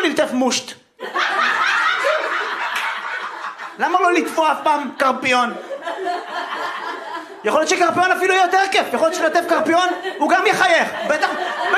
ללטף מושט? למה לא לטפוע אף פעם קרפיון? יכול להיות שקרפיון אפילו יותר כיף, יכול להיות שלטף קרפיון הוא גם יחייך, בטח